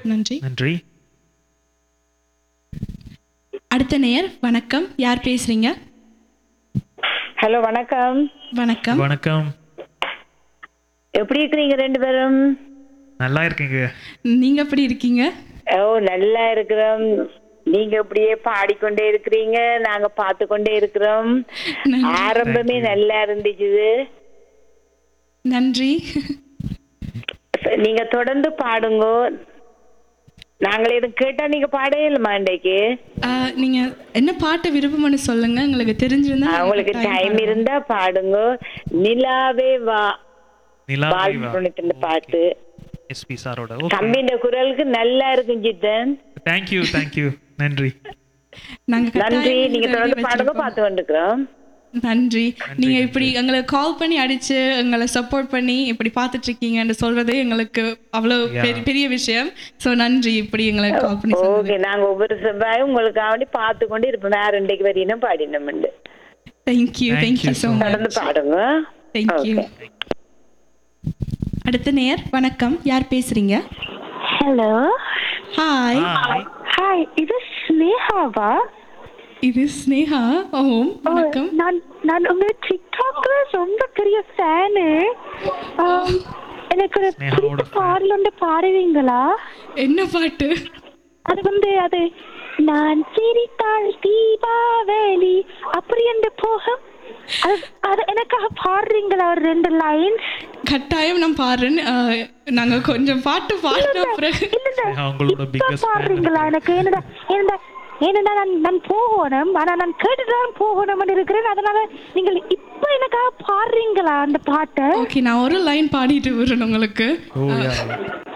நன்றி. நன்றி. அடுத்த நேயர் வணக்கம். யார் பேசுறீங்க? ஹலோ வணக்கம். வணக்கம். வணக்கம். எப்படி இருக்கிறீங்க ரெண்டு பேரும்? நல்லா இருக்கீங்க. நீங்க எப்படி இருக்கீங்க? ஓ நல்லா இருக்கிறோம். நீங்க அப்படியே பாடிக்கொண்டே இருக்கிறீங்க, நாங்க பார்த்து கொண்டே இருக்கிறோம். நன்றி. ஆரம்பமே நல்லா இருந்துச்சு. நன்றி. நீங்க தொடர்ந்து பாடுங்க. நாங்களே இது கேட்டா நீங்க பாடவே இல்லைமா இன்றைக்கு? நீங்க என்ன பாட்டு விருப்பம்னு சொல்லுங்க, உங்களுக்கு தெரிஞ்சிருந்தா. உங்களுக்கு டைம் இருந்தா பாடுங்க. நிலாவே வா பால்புரத்தின் பாட்டு. எஸ்பி சாரோட. தம்பிஇந்த குரலுக்கு நல்லா இருக்கும் ஜித்தன். தேங்க்யூ. நன்றி. நன்றி. நீங்க தொடர்ந்து பாடுங்க, பார்த்து கொண்டிருக்கிறோம். நன்றி. நீங்க இப்படி எங்களை கால் பண்ணி அடிச்சு எங்களை சப்போர்ட் பண்ணி இப்படி பார்த்துட்டு இருக்கீங்கன்னு சொல்றது எங்களுக்கு அவ்வளவு பெரிய விஷயம். சோ நன்றி இப்படி எங்களை கால் பண்ணி. ஓகே, நாங்க ஒவ்வொரு செவ்வாயும் உங்களுக்காக பார்த்து கொண்டு இருப்போம். வேற இன்றைக்கு வரையும் பாடினோம். Thank you so much. தொடர்ந்து பாடுங்க. தேங்க்யூ. அடுத்த நேயர் வணக்கம். யார் பேசுறீங்க? ஹலோ. ஹாய். ஹாய், இது ஸ்னேகாவா? இது ஸ்னேகா. ஓம் வணக்கம். நான் உங்க டிக்டாக்ல ரொம்ப பெரிய ஃபேனு. எனக்கு ஒரு பிடித்த பாடல் ஒன்று பாடுவீங்களா? என்ன பாட்டு? அது நான் சிரித்தாள் தீபாவளி அப்படி என்று போகும். அது எனக்காக பாடுறீங்களா ஒரு 2 லைன்ஸ்? கட்டாயம் நான் பாடுறேன். நாங்க கொஞ்சம் பாட்டு பாடுறோம். பாடுறீங்களா? எனக்கு ஏன்னா நான் போகணும், ஆனா நான் கேட்டுதான் போகணும்னு இருக்கிறேன். அதனால நீங்கள் இப்ப எனக்காக பாடுறீங்களா அந்த பாட்டை? ஓகே, நான் ஒரு லைன் பாடிட்டு விடுறேன் உங்களுக்கு.